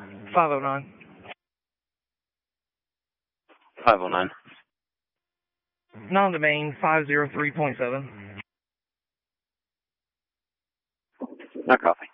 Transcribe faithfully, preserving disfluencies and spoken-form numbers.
five oh nine. five oh nine. Non-domain five oh three point seven. No copy.